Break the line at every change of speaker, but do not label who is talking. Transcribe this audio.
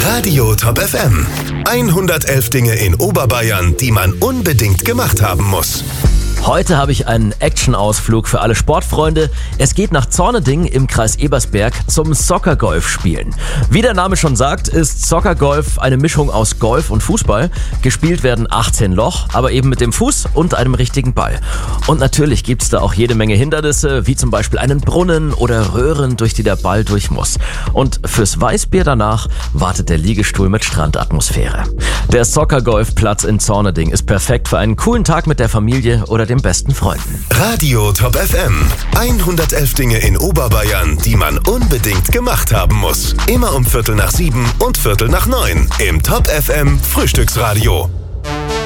Radio Top FM. 111 Dinge in Oberbayern, die man unbedingt gemacht haben muss.
Heute habe ich einen Action-Ausflug für alle Sportfreunde. Es geht nach Zorneding im Kreis Ebersberg zum Soccer-Golf spielen. Wie der Name schon sagt, ist Soccer-Golf eine Mischung aus Golf und Fußball. Gespielt werden 18 Loch, aber eben mit dem Fuß und einem richtigen Ball. Und natürlich gibt es da auch jede Menge Hindernisse, wie zum Beispiel einen Brunnen oder Röhren, durch die der Ball durch muss. Und fürs Weißbier danach wartet der Liegestuhl mit Strandatmosphäre. Der Soccer-Golfplatz in Zorneding ist perfekt für einen coolen Tag mit der Familie oder den besten Freunden.
Radio Top FM. 111 Dinge in Oberbayern, die man unbedingt gemacht haben muss. Immer um 6:45 und 6:45 im Top FM Frühstücksradio.